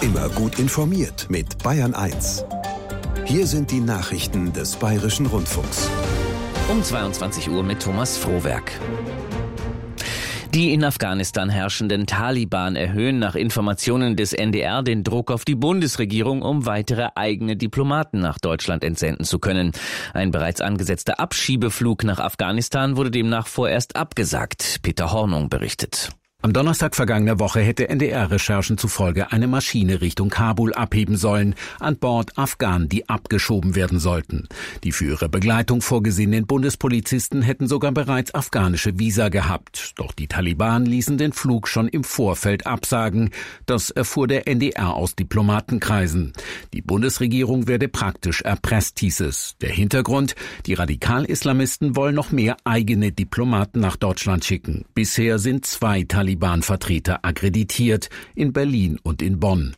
Immer gut informiert mit Bayern 1. Hier sind die Nachrichten des Bayerischen Rundfunks. Um 22 Uhr mit Thomas Frohwerk. Die in Afghanistan herrschenden Taliban erhöhen nach Informationen des NDR den Druck auf die Bundesregierung, um weitere eigene Diplomaten nach Deutschland entsenden zu können. Ein bereits angesetzter Abschiebeflug nach Afghanistan wurde demnach vorerst abgesagt. Peter Hornung berichtet. Am Donnerstag vergangener Woche hätte NDR-Recherchen zufolge eine Maschine Richtung Kabul abheben sollen, an Bord Afghanen, die abgeschoben werden sollten. Die für ihre Begleitung vorgesehenen Bundespolizisten hätten sogar bereits afghanische Visa gehabt. Doch die Taliban ließen den Flug schon im Vorfeld absagen. Das erfuhr der NDR aus Diplomatenkreisen. Die Bundesregierung werde praktisch erpresst, hieß es. Der Hintergrund: Die Radikal-Islamisten wollen noch mehr eigene Diplomaten nach Deutschland schicken. Bisher sind 2 Taliban-Vertreter akkreditiert, in Berlin und in Bonn.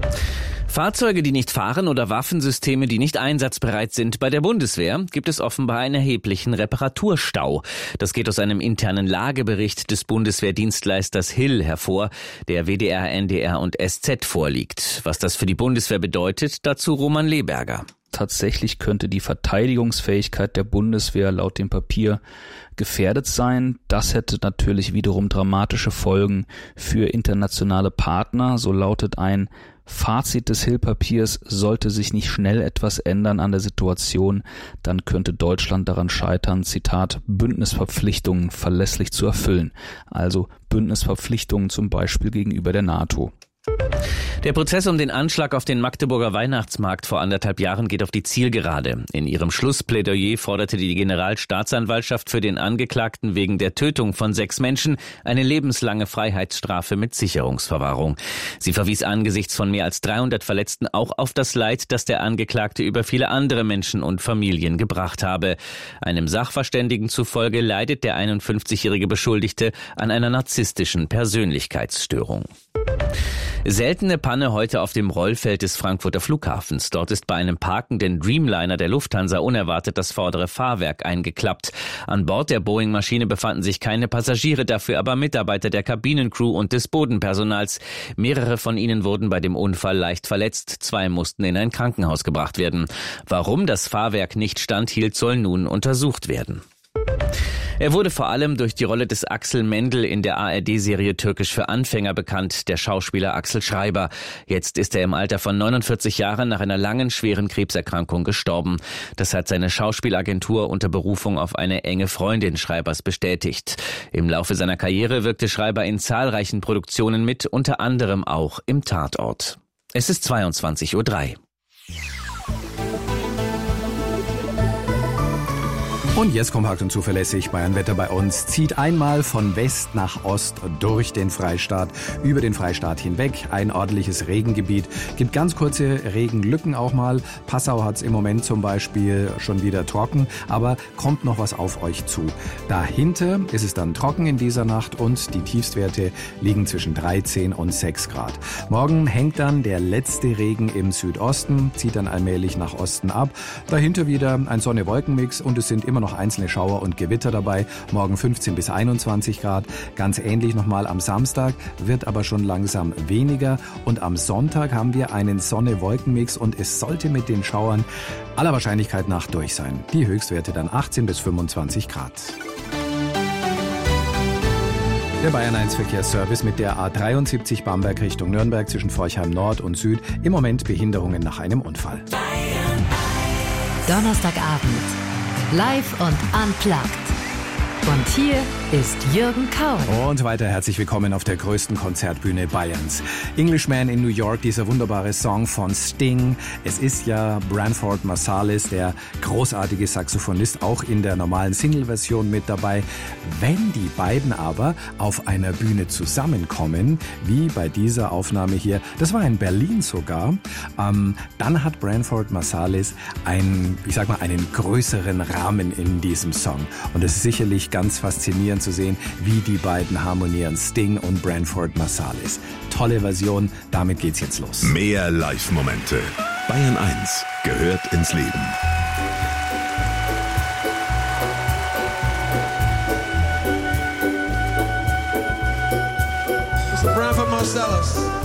Fahrzeuge, die nicht fahren oder Waffensysteme, die nicht einsatzbereit sind bei der Bundeswehr, gibt es offenbar einen erheblichen Reparaturstau. Das geht aus einem internen Lagebericht des Bundeswehrdienstleisters Hill hervor, der WDR, NDR und SZ vorliegt. Was das für die Bundeswehr bedeutet, dazu Roman Leberger. Tatsächlich könnte die Verteidigungsfähigkeit der Bundeswehr laut dem Papier gefährdet sein. Das hätte natürlich wiederum dramatische Folgen für internationale Partner. So lautet ein Fazit des Hill-Papiers: Sollte sich nicht schnell etwas ändern an der Situation, dann könnte Deutschland daran scheitern, Zitat, Bündnisverpflichtungen verlässlich zu erfüllen. Also Bündnisverpflichtungen zum Beispiel gegenüber der NATO. Der Prozess um den Anschlag auf den Magdeburger Weihnachtsmarkt vor 1,5 Jahren geht auf die Zielgerade. In ihrem Schlussplädoyer forderte die Generalstaatsanwaltschaft für den Angeklagten wegen der Tötung von 6 Menschen eine lebenslange Freiheitsstrafe mit Sicherungsverwahrung. Sie verwies angesichts von mehr als 300 Verletzten auch auf das Leid, das der Angeklagte über viele andere Menschen und Familien gebracht habe. Einem Sachverständigen zufolge leidet der 51-jährige Beschuldigte an einer narzisstischen Persönlichkeitsstörung. Seltene Panne heute auf dem Rollfeld des Frankfurter Flughafens. Dort ist bei einem parkenden Dreamliner der Lufthansa unerwartet das vordere Fahrwerk eingeklappt. An Bord der Boeing-Maschine befanden sich keine Passagiere, dafür aber Mitarbeiter der Kabinencrew und des Bodenpersonals. Mehrere von ihnen wurden bei dem Unfall leicht verletzt. 2 mussten in ein Krankenhaus gebracht werden. Warum das Fahrwerk nicht standhielt, soll nun untersucht werden. Er wurde vor allem durch die Rolle des Axel Mendel in der ARD-Serie Türkisch für Anfänger bekannt, der Schauspieler Axel Schreiber. Jetzt ist er im Alter von 49 Jahren nach einer langen, schweren Krebserkrankung gestorben. Das hat seine Schauspielagentur unter Berufung auf eine enge Freundin Schreibers bestätigt. Im Laufe seiner Karriere wirkte Schreiber in zahlreichen Produktionen mit, unter anderem auch im Tatort. Es ist 22:03 Uhr. Und jetzt kompakt und zuverlässig Bayern-Wetter bei uns. Zieht einmal von West nach Ost durch den Freistaat, über den Freistaat hinweg. Ein ordentliches Regengebiet. Gibt ganz kurze Regenlücken auch mal. Passau hat es im Moment zum Beispiel schon wieder trocken, aber kommt noch was auf euch zu. Dahinter ist es dann trocken in dieser Nacht und die Tiefstwerte liegen zwischen 13 und 6 Grad. Morgen hängt dann der letzte Regen im Südosten, zieht dann allmählich nach Osten ab. Dahinter wieder ein Sonne-Wolken-Mix und es sind immer noch einzelne Schauer und Gewitter dabei. Morgen 15 bis 21 Grad. Ganz ähnlich nochmal am Samstag, wird aber schon langsam weniger. Und am Sonntag haben wir einen Sonne-Wolken-Mix und es sollte mit den Schauern aller Wahrscheinlichkeit nach durch sein. Die Höchstwerte dann 18 bis 25 Grad. Der Bayern 1 Verkehrsservice mit der A73 Bamberg Richtung Nürnberg zwischen Forchheim Nord und Süd. Im Moment Behinderungen nach einem Unfall. Donnerstagabend. Live und unplugged. Und hier ist Jürgen Kaul. Und weiter herzlich willkommen auf der größten Konzertbühne Bayerns. Englishman in New York, dieser wunderbare Song von Sting. Es ist ja Branford Marsalis, der großartige Saxophonist, auch in der normalen Single-Version mit dabei. Wenn die beiden aber auf einer Bühne zusammenkommen, wie bei dieser Aufnahme hier, das war in Berlin sogar, dann hat Branford Marsalis einen größeren Rahmen in diesem Song. Und es ist sicherlich ganz faszinierend zu sehen, wie die beiden harmonieren, Sting und Branford Marsalis. Tolle Version, damit geht's jetzt los. Mehr Live-Momente. Bayern 1 gehört ins Leben. Mr. Branford Marsalis.